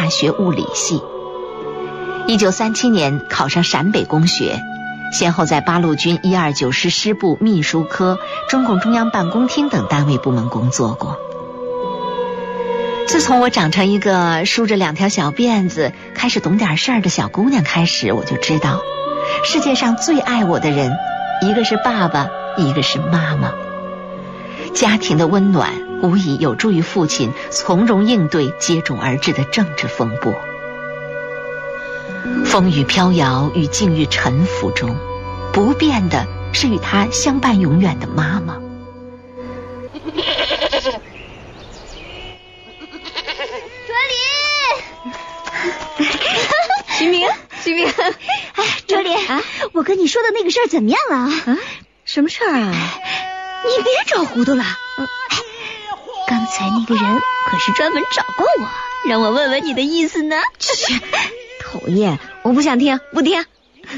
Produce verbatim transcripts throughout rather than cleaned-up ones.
大学物理系。一九三七年考上陕北工学，先后在八路军一二九师师部秘书科、中共中央办公厅等单位部门工作过。自从我长成一个梳着两条小辫子开始懂点事儿的小姑娘开始，我就知道世界上最爱我的人，一个是爸爸，一个是妈妈。家庭的温暖无疑有助于父亲从容应对接踵而至的政治风波。风雨飘摇与境遇沉浮中，不变的是与他相伴永远的妈妈。 徐明，徐明， 哎，卓林啊，我跟你说的那个事儿怎么样了啊？ 啊，什么事儿啊？ 你别找糊涂了。哎，刚才那个人可是专门找过我，让我问问你的意思呢。 切，讨厌，我不想听，不听。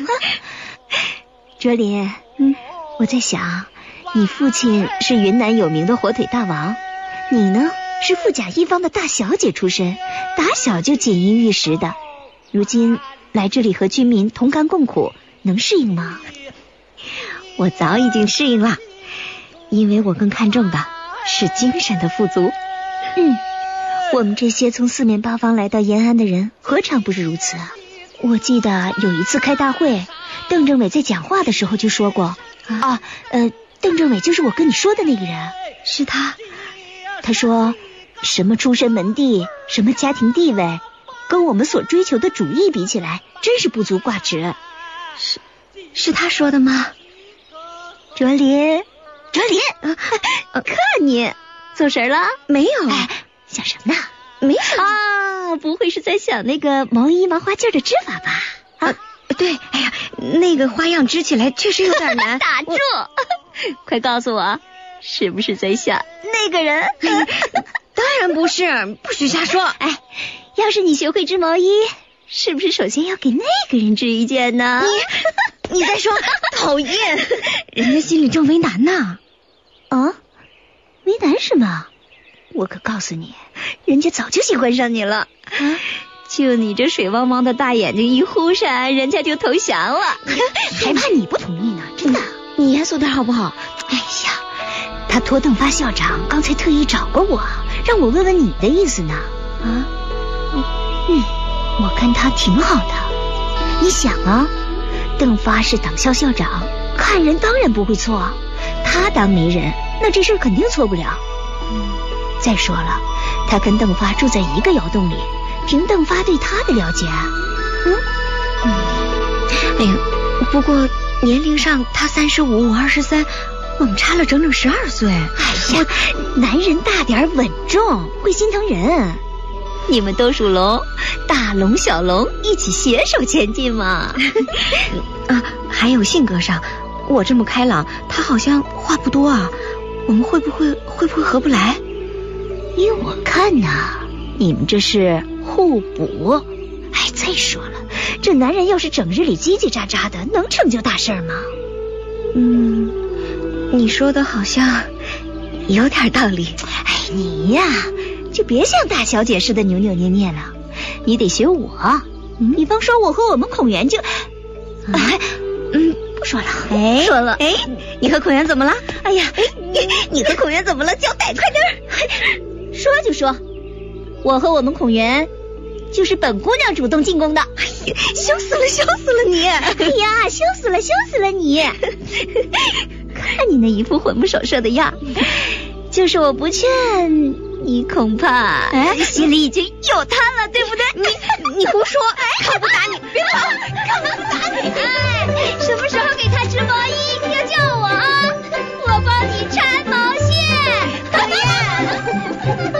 卓林，嗯，我在想，你父亲是云南有名的火腿大王，你呢是富甲一方的大小姐出身，打小就锦衣玉食的。如今来这里和军民同甘共苦，能适应吗？我早已经适应了，因为我更看重的是精神的富足。嗯，我们这些从四面八方来到延安的人，何尝不是如此啊？我记得有一次开大会，邓政委在讲话的时候就说过啊, 啊，呃，邓政委就是我跟你说的那个人，是他。他说，什么出身门第，什么家庭地位，跟我们所追求的主义比起来，真是不足挂齿。 是，是他说的吗？ 卓林，卓林，啊啊、看你走神了？ 没有， 哎，想什么呢？ 没有啊，不会是在想那个毛衣麻花劲的织法吧？ 啊，啊对，哎呀，那个花样织起来确实有点难。 打住！快告诉我，是不是在想那个人？ 当然不是，不许瞎说。 哎，要是你学会织毛衣，是不是首先要给那个人织一件呢？ 你你在说？讨厌，人家心里正为难呢。 啊，为难什么？我可告诉你，人家早就喜欢上你了。啊，就你这水汪汪的大眼睛一忽闪，人家就投降了。还怕你不同意呢？真的。 你严肃点好不好？ 哎呀，他托邓发校长刚才特意找过我，让我问问你的意思呢。啊，嗯，我看他挺好的。你想啊，邓发是党校校长，看人当然不会错。他当媒人，那这事肯定错不了。嗯，再说了，他跟邓发住在一个窑洞里，凭邓发对他的了解，嗯嗯，哎呀，不过年龄上他三十五，我二十三，我们差了整整十二岁。 哎呀，男人大点稳重，会心疼人。你们都属龙，大龙小龙一起携手前进嘛。 啊，还有性格上，我这么开朗，他好像话不多啊。我们会不会会不会合不来？ 依我看呢，你们这是互补。哎，再说了，这男人要是整日里叽叽喳喳的，能成就大事吗？ 嗯，你说的好像有点道理。 哎，你呀，就别像大小姐似的扭扭捏捏了，你得学我。嗯，比方说我和我们孔元就，哎，嗯，不说了，哎，说了， 哎，你和孔元怎么了？ 哎呀，哎，你你和孔元怎么了？交代，快点说就说。我和我们孔元就是本姑娘主动进宫的。 哎呀，羞死了，羞死了你！ 哎呀，羞死了，羞死了你！看你那一副魂不守舍的样，就是我不劝你，恐怕哎心里已经有他了，对不对？ 你你胡说！哎，他不打你，别跑！ 干嘛不打你？哎，什么时候给他织毛衣，你要叫我啊，我帮你缠毛线。讨厌！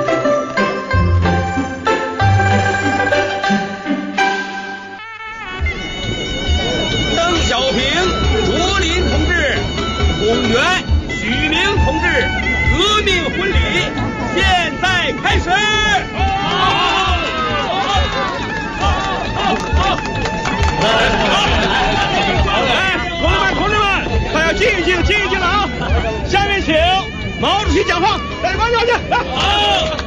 邓小平、卓林同志、孔元、许明同志，革命婚礼现在开始。好，好，好，来，同志们，同志们，大家静一静，静一静了啊！下面请毛主席讲话，带观众去。好。